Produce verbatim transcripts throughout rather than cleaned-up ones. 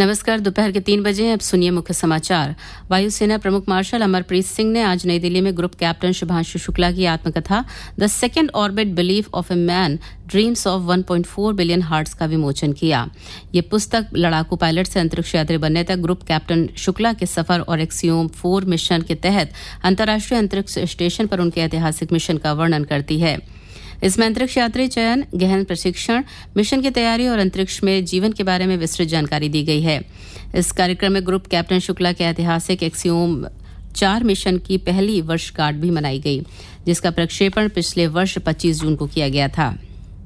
नमस्कार। दोपहर के तीन बजे अब सुनिए मुख्य समाचार। वायुसेना प्रमुख मार्शल अमरप्रीत सिंह ने आज नई दिल्ली में ग्रुप कैप्टन शुभांशु शुक्ला की आत्मकथा the second orbit belief of a man dreams of one point four billion hearts का विमोचन किया। ये पुस्तक लड़ाकू पायलट से अंतरिक्ष यात्री बनने तक ग्रुप कैप्टन शुक्ला के सफर और एक्सियोम फोर मिशन के तहत अंतर्राष्ट्रीय अंतरिक्ष स्टेशन पर उनके ऐतिहासिक मिशन का वर्णन करती है। इसमें अंतरिक्ष यात्री चयन, गहन प्रशिक्षण, मिशन की तैयारी और अंतरिक्ष में जीवन के बारे में विस्तृत जानकारी दी गई है। इस कार्यक्रम में ग्रुप कैप्टन शुक्ला के ऐतिहासिक एक्सियोम चार मिशन की पहली वर्षगांठ भी मनाई गई, जिसका प्रक्षेपण पिछले वर्ष पच्चीस जून को किया गया था।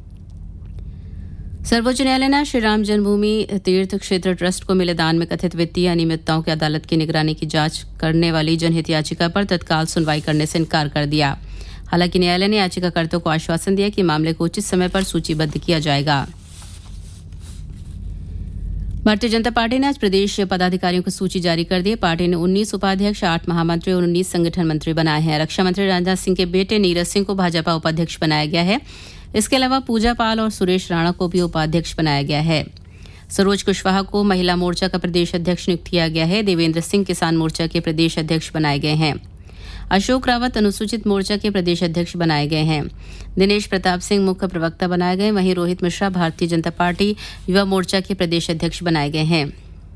सर्वोच्च न्यायालय ने श्री राम जन्मभूमि तीर्थ क्षेत्र ट्रस्ट को मिले दान में कथित वित्तीय अनियमितताओं की अदालत की निगरानी की जांच करने वाली जनहित याचिका पर तत्काल सुनवाई करने से इनकार कर दिया। हालांकि न्यायालय ने याचिकाकर्ताओं को आश्वासन दिया कि मामले को उचित समय पर सूचीबद्ध किया जाएगा। भारतीय जनता पार्टी ने आज प्रदेश पदाधिकारियों की सूची जारी कर दी। पार्टी ने उन्नीस उपाध्यक्ष, आठ महामंत्री और उन्नीस संगठन मंत्री बनाए हैं। रक्षा मंत्री राजनाथ सिंह के बेटे नीरज सिंह को भाजपा उपाध्यक्ष बनाया गया है। इसके अलावा पूजा पाल और सुरेश राणा को भी उपाध्यक्ष बनाया गया है। सरोज कुशवाहा को महिला मोर्चा का प्रदेश अध्यक्ष नियुक्त किया गया है। देवेंद्र सिंह किसान मोर्चा के प्रदेश अध्यक्ष बनाए गए हैं। अशोक रावत अनुसूचित मोर्चा के प्रदेश अध्यक्ष बनाए गए हैं। दिनेश प्रताप सिंह मुख्य प्रवक्ता बनाए गए। वहीं रोहित मिश्रा भारतीय जनता पार्टी युवा मोर्चा के प्रदेश अध्यक्ष बनाए गए हैं।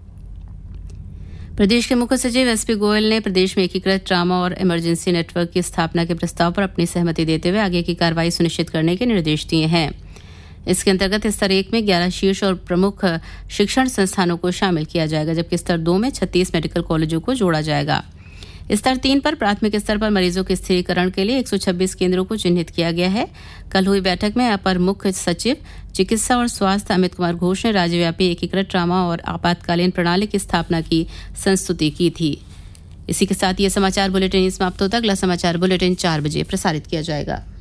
प्रदेश के मुख्य सचिव एस पी गोयल ने प्रदेश में एकीकृत ट्रामा और इमरजेंसी नेटवर्क की स्थापना के प्रस्ताव पर अपनी सहमति देते हुए आगे की कार्रवाई सुनिश्चित करने के निर्देश दिए हैं। इसके अंतर्गत स्तर एक में ग्यारह शीर्ष और प्रमुख शिक्षण संस्थानों को शामिल किया जाएगा, जबकि स्तर दो में छत्तीस मेडिकल कॉलेजों को जोड़ा जाएगा। स्तर तीन पर प्राथमिक स्तर पर मरीजों के स्थिरीकरण के लिए एक सौ छब्बीस केंद्रों को चिन्हित किया गया है। कल हुई बैठक में अपर मुख्य सचिव चिकित्सा और स्वास्थ्य अमित कुमार घोष ने राज्यव्यापी एकीकृत ट्रामा और आपातकालीन प्रणाली की स्थापना की संस्तुति की थी। इसी के साथ ये समाचार बुलेटिन समाप्त होता। अगला समाचार बुलेटिन चार बजे प्रसारित किया जाएगा।